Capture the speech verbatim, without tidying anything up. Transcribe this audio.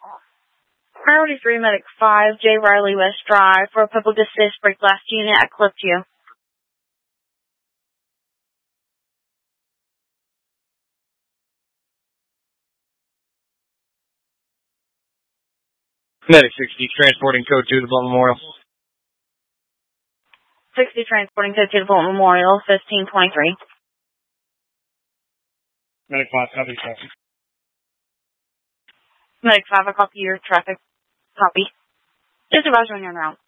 Priority three, Medic five, J. Riley West Drive, for a public assist brake blast unit at Clip two. Medic sixty, transporting code two to Blunt Memorial. sixty, transporting code two to Blunt Memorial, fifteen twenty-three. Medic five, copy traffic. Medic five, I copy your traffic. Copy. Just advise when you're en route.